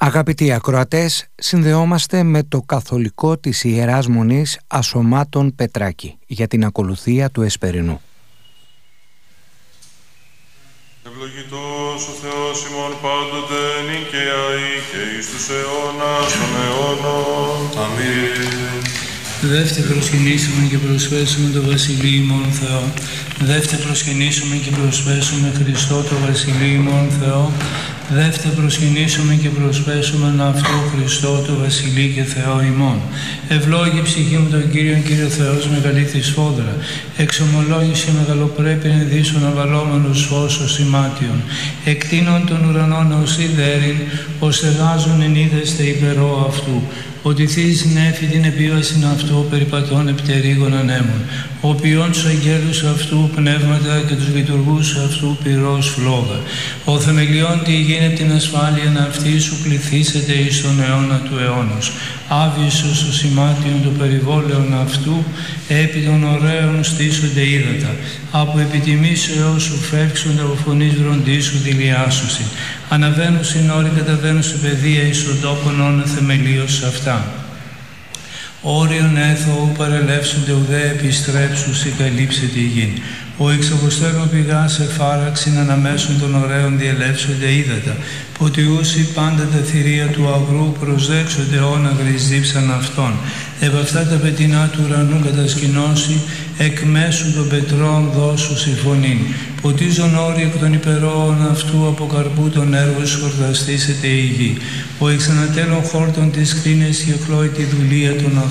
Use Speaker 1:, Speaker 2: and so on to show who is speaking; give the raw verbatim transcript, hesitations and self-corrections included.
Speaker 1: Αγαπητοί ακροατές, συνδεόμαστε με το καθολικό της Ιεράς Μονής Ασωμάτων Πετράκη για την ακολουθία του Εσπερινού.
Speaker 2: Ευλογητός ο Θεός ημών πάντοτε νικαία και εις τους αιώνας των αιώνων. Αμήν.
Speaker 3: Δεύτε προσκυνήσουμε και προσφέσουμε το Βασιλείο ημών Θεό. Δεύτε προσκυνήσουμε και προσφέσουμε Χριστό το Βασιλείο ημών Θεό. Δεύτε προσκυνήσουμε και προσφέσουμε αυτό Χριστό το Βασιλείο και Θεό ημών. Ευλόγη ψυχή μου τον Κύριον Κύριο Θεός μεγαλήθη σφόδρα. Εξομολόγησε μεγαλοπρέπειν ενδύσσον αβαλόμενος φως ως ημάτιον. Εκτείνων των ουρανών ως ιδέριν, ως εργάζον εν είδεστε υπερό αυτού. Ότι θείς νέφη την επίβασιν αυτού περιπατών επτερίγων ανέμων. Ο ποιόν τους αγγέλους αυτού πνεύματα και τους λειτουργούς αυτού πυρός φλόγα. Ο θεμελιών τι γίνει την ασφάλεια αυτή σου πληθήσετε εις τον αιώνα του αιώνος. Άβυσος ο σημάτιον του περιβόλαιον αυτού, επί των ωραίων στήσονται ύδατα. Από επιτιμήσεως σου φεύξονται από φωνής βροντίσου δηλιάσουσι. Αναβαίνουν στην όρη, καταβαίνουν σε παιδεία εις τον τόπον όν θεμελίως αυτά. Όριον έθω παρελεύσονται ουδέ επιστρέψουσι καλύψεται η γη. Ο εξαποστέρων πηγά σε φάραξιν αναμέσων των ωραίων διελεύσονται ύδατα. Ποτιούσι πάντα τα θηρία του αγρού προσδέξονται όναγρης δίψαν αυτών. Επ' αυτά τα πετεινά του ουρανού κατασκηνώσει, εκ μέσου των πετρών δώσου συμφωνήν. Ποτίζον όροι εκ των υπερόων αυτού από καρπού των έργων σχορδαστήσεται η γη. Ο εξανατέλων χόρτων της κτίνες και χλώει τη δουλεία των